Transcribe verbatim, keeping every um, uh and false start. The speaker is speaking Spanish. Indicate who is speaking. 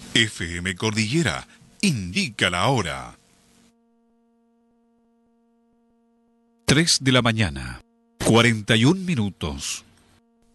Speaker 1: F M Cordillera indica la hora. tres de la mañana, cuarenta y un minutos.